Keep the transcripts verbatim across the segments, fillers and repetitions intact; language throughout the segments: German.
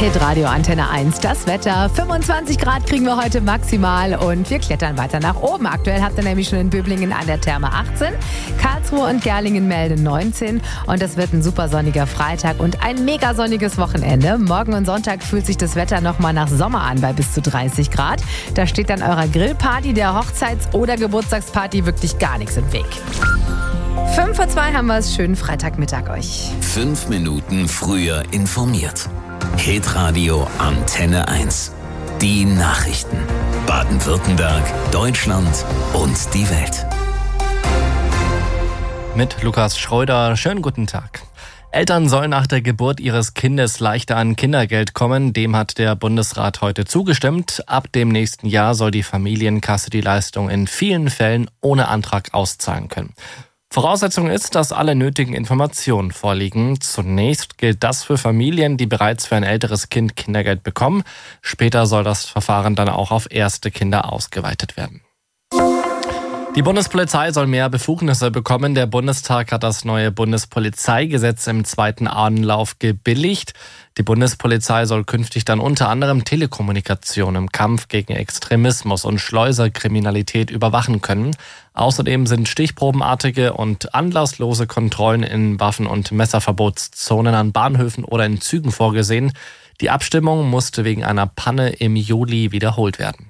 Hitradio Antenne eins, das Wetter. fünfundzwanzig Grad kriegen wir heute maximal und wir klettern weiter nach oben. Aktuell habt ihr nämlich schon in Böblingen an der Therme achtzehn, Karlsruhe und Gerlingen melden neunzehn und es wird ein super sonniger Freitag und ein mega sonniges Wochenende. Morgen und Sonntag fühlt sich das Wetter nochmal nach Sommer an bei bis zu dreißig Grad. Da steht dann eurer Grillparty, der Hochzeits- oder Geburtstagsparty wirklich gar nichts im Weg. fünf vor zwei haben wir es. Schönen Freitagmittag euch. Fünf Minuten früher informiert. Hitradio Antenne eins. Die Nachrichten. Baden-Württemberg, Deutschland und die Welt. Mit Lukas Schröder. Schönen guten Tag. Eltern sollen nach der Geburt ihres Kindes leichter an Kindergeld kommen. Dem hat der Bundesrat heute zugestimmt. Ab dem nächsten Jahr soll die Familienkasse die Leistung in vielen Fällen ohne Antrag auszahlen können. Voraussetzung ist, dass alle nötigen Informationen vorliegen. Zunächst gilt das für Familien, die bereits für ein älteres Kind Kindergeld bekommen. Später soll das Verfahren dann auch auf erste Kinder ausgeweitet werden. Die Bundespolizei soll mehr Befugnisse bekommen. Der Bundestag hat das neue Bundespolizeigesetz im zweiten Anlauf gebilligt. Die Bundespolizei soll künftig dann unter anderem Telekommunikation im Kampf gegen Extremismus und Schleuserkriminalität überwachen können. Außerdem sind stichprobenartige und anlasslose Kontrollen in Waffen- und Messerverbotszonen an Bahnhöfen oder in Zügen vorgesehen. Die Abstimmung musste wegen einer Panne im Juli wiederholt werden.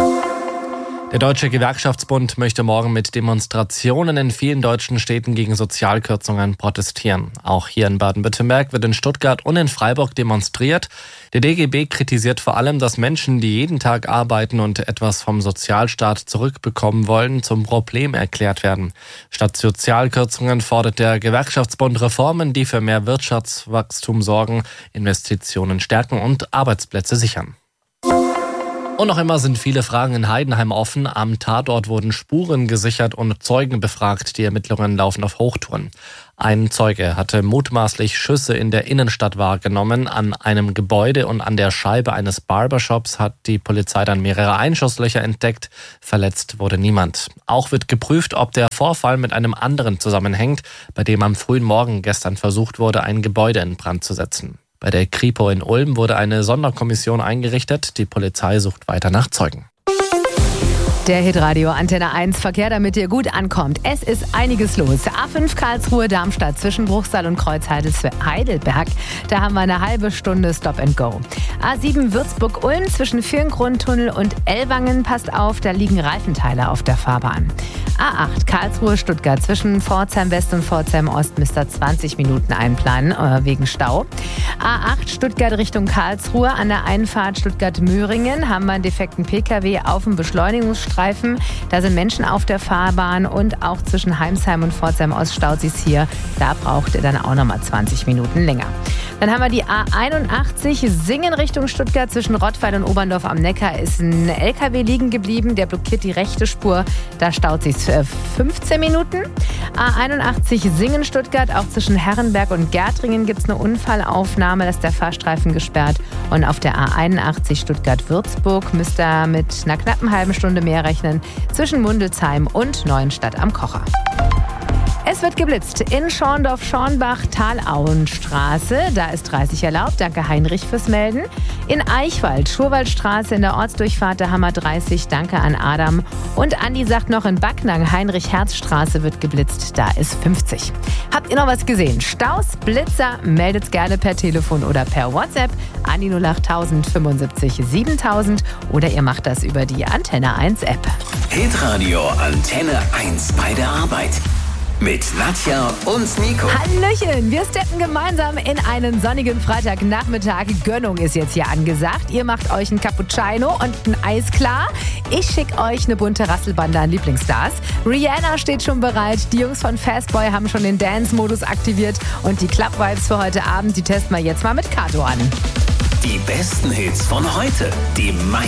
Der Deutsche Gewerkschaftsbund möchte morgen mit Demonstrationen in vielen deutschen Städten gegen Sozialkürzungen protestieren. Auch hier in Baden-Württemberg wird in Stuttgart und in Freiburg demonstriert. Der D G B kritisiert vor allem, dass Menschen, die jeden Tag arbeiten und etwas vom Sozialstaat zurückbekommen wollen, zum Problem erklärt werden. Statt Sozialkürzungen fordert der Gewerkschaftsbund Reformen, die für mehr Wirtschaftswachstum sorgen, Investitionen stärken und Arbeitsplätze sichern. Und noch immer sind viele Fragen in Heidenheim offen. Am Tatort wurden Spuren gesichert und Zeugen befragt. Die Ermittlungen laufen auf Hochtouren. Ein Zeuge hatte mutmaßlich Schüsse in der Innenstadt wahrgenommen. An einem Gebäude und an der Scheibe eines Barbershops hat die Polizei dann mehrere Einschusslöcher entdeckt. Verletzt wurde niemand. Auch wird geprüft, ob der Vorfall mit einem anderen zusammenhängt, bei dem am frühen Morgen gestern versucht wurde, ein Gebäude in Brand zu setzen. Bei der Kripo in Ulm wurde eine Sonderkommission eingerichtet. Die Polizei sucht weiter nach Zeugen. Der Hitradio Antenne eins Verkehr, damit ihr gut ankommt. Es ist einiges los. A fünf Karlsruhe, Darmstadt zwischen Bruchsal und Kreuz Heidelberg. Da haben wir eine halbe Stunde Stop and Go. A sieben Würzburg-Ulm zwischen Firngrundtunnel und Ellwangen. Passt auf, da liegen Reifenteile auf der Fahrbahn. A acht Karlsruhe-Stuttgart zwischen Pforzheim West und Pforzheim Ost müsst ihr zwanzig Minuten einplanen, äh, wegen Stau. A acht Stuttgart Richtung Karlsruhe. An der Einfahrt Stuttgart-Möhringen haben wir einen defekten Pkw auf dem Beschleunigungsstreifen. Da sind Menschen auf der Fahrbahn und auch zwischen Heimsheim und Pforzheim Ost staut sich's hier. Da braucht ihr dann auch nochmal zwanzig Minuten länger. Dann haben wir die A einundachtzig Singen Richtung Stuttgart zwischen Rottweil und Oberndorf am Neckar ist ein L K W liegen geblieben. Der blockiert die rechte Spur. Da staut sich's für fünfzehn Minuten. A einundachtzig Singen Stuttgart, auch zwischen Herrenberg und Gärtringen gibt es eine Unfallaufnahme. Da ist der Fahrstreifen gesperrt. Und auf der A einundachtzig Stuttgart-Würzburg müsst ihr mit einer knappen halben Stunde mehr rechnen zwischen Mundelsheim und Neuenstadt am Kocher. Es wird geblitzt in Schorndorf-Schornbach, Talauenstraße. Da ist dreißig erlaubt. Danke Heinrich fürs Melden. In Eichwald, Schurwaldstraße in der Ortsdurchfahrt, da haben wir dreißig. Danke an Adam. Und Andi sagt noch, in Backnang, Heinrich-Herz-Straße wird geblitzt. Da ist fünfzig. Habt ihr noch was gesehen? Staus, Blitzer, meldet's gerne per Telefon oder per WhatsApp an die null acht null null fünfundsiebzig siebentausend oder ihr macht das über die Antenne eins App. Hitradio Antenne eins bei der Arbeit. Mit Nadja und Nico. Hallöchen, wir steppen gemeinsam in einen sonnigen Freitagnachmittag. Gönnung ist jetzt hier angesagt. Ihr macht euch einen Cappuccino und ein Eis klar. Ich schicke euch eine bunte Rasselbande an Lieblingsstars. Rihanna steht schon bereit. Die Jungs von Fastboy haben schon den Dance-Modus aktiviert. Und die Club-Vibes für heute Abend, die testen wir jetzt mal mit Kato an. Die besten Hits von heute. Die